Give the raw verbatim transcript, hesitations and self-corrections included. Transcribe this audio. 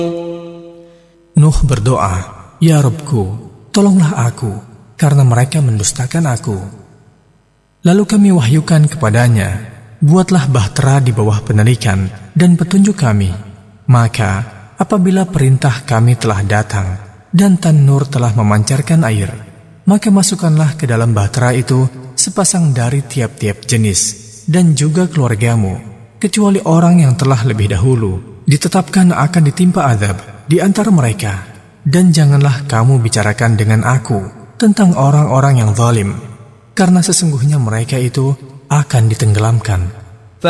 Nuh berdoa, "Ya Rabbku, tolonglah aku, karena mereka mendustakan aku." Lalu kami wahyukan kepadanya, "Buatlah bahtera di bawah penarikan dan petunjuk kami." Maka apabila perintah kami telah datang dan Tan-Nur telah memancarkan air, maka masukkanlah ke dalam bahtera itu sepasang dari tiap-tiap jenis dan juga keluargamu, kecuali orang yang telah lebih dahulu ditetapkan akan ditimpa azab di antara mereka. Dan janganlah kamu bicarakan dengan aku tentang orang-orang yang zalim, karena sesungguhnya mereka itu akan ditenggelamkan.